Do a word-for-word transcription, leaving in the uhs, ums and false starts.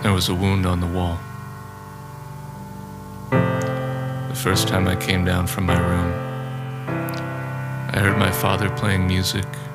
There was a wound on the wall. The first time I came down from my room, I heard my father playing music